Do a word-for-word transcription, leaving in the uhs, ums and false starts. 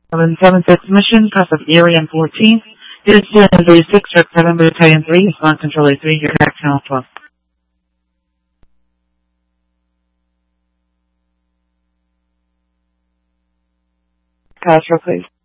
seven seven six mission, cross of Erie and fourteenth. This is three six, Truck seven, Battalion three, Response Controller three, your track channel twelve. Castro, please.